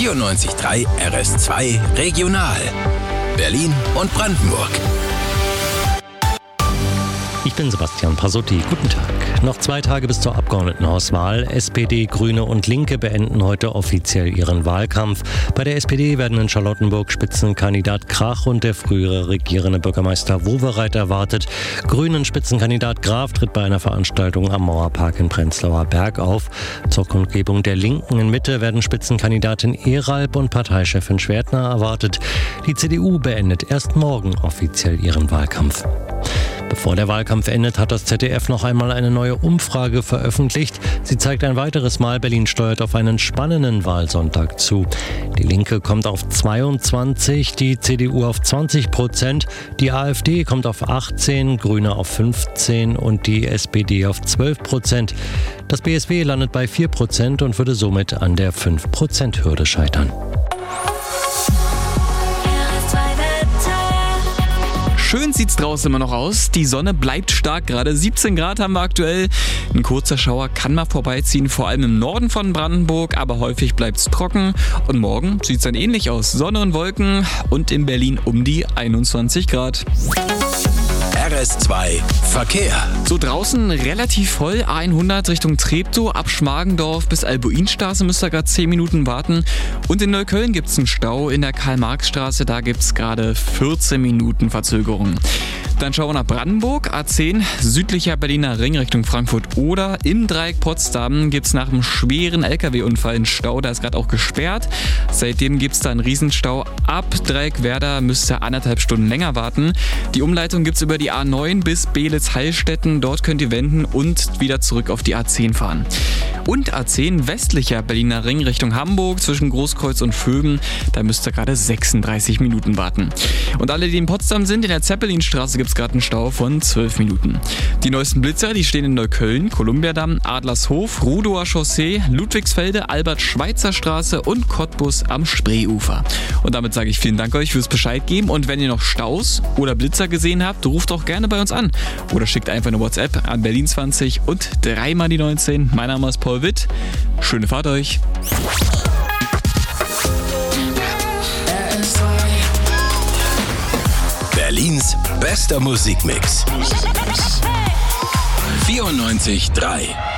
94.3 RS2 Regional. Berlin und Brandenburg. Ich bin Sebastian Pasotti. Guten Tag. Noch 2 Tage bis zur Abgeordnetenhauswahl. SPD, Grüne und Linke beenden heute offiziell ihren Wahlkampf. Bei der SPD werden in Charlottenburg Spitzenkandidat Krach und der frühere regierende Bürgermeister Wowereit erwartet. Grünen Spitzenkandidat Graf tritt bei einer Veranstaltung am Mauerpark in Prenzlauer Berg auf. Zur Kundgebung der Linken in Mitte werden Spitzenkandidatin Ehralp und Parteichefin Schwertner erwartet. Die CDU beendet erst morgen offiziell ihren Wahlkampf. Bevor der Wahlkampf endet, hat das ZDF noch einmal eine neue Umfrage veröffentlicht. Sie zeigt ein weiteres Mal, Berlin steuert auf einen spannenden Wahlsonntag zu. Die Linke kommt auf 22%, die CDU auf 20%, die AfD kommt auf 18%, Grüne auf 15% und die SPD auf 12%. Das BSW landet bei 4% und würde somit an der 5%-Hürde scheitern. Schön sieht's draußen immer noch aus. Die Sonne bleibt stark. Gerade 17 Grad haben wir aktuell. Ein kurzer Schauer kann mal vorbeiziehen, vor allem im Norden von Brandenburg, aber häufig bleibt's trocken. Und morgen sieht's dann ähnlich aus. Sonne und Wolken und in Berlin um die 21 Grad. RS2 Verkehr. So draußen relativ voll. A100 Richtung Treptow, ab Schmargendorf bis Albuinstraße müsst ihr gerade 10 Minuten warten. Und in Neukölln gibt es einen Stau in der Karl-Marx-Straße. Da gibt es gerade 14 Minuten Verzögerung. Dann schauen wir nach Brandenburg. A10 südlicher Berliner Ring Richtung Frankfurt-Oder. Im Dreieck Potsdam gibt es nach einem schweren LKW-Unfall einen Stau. Da ist gerade auch gesperrt. Seitdem gibt es da einen Riesenstau. Ab Dreieck Werder müsst ihr 1,5 Stunden länger warten. Die Umleitung gibt es über die A9 bis Beelitz-Heilstätten. Dort könnt ihr wenden und wieder zurück auf die A10 fahren. Und A10 westlicher Berliner Ring Richtung Hamburg zwischen Großkreuz und Vöben. Da müsst ihr gerade 36 Minuten warten. Und alle, die in Potsdam sind, in der Zeppelinstraße gibt es gerade einen Stau von 12 Minuten. Die neuesten Blitzer, die stehen in Neukölln, Kolumbiadamm, Adlershof, Rudower Chaussee, Ludwigsfelde, Albert-Schweitzer-Straße und Cottbus am Spreeufer. Und damit sage ich vielen Dank euch fürs Bescheid geben. Und wenn ihr noch Staus oder Blitzer gesehen habt, ruft doch gerne bei uns an. Oder schickt einfach eine WhatsApp an Berlin 20 und 3 mal die 19. Mein Name ist Paul Witt. Schöne Fahrt euch. Berlins bester Musikmix. 94.3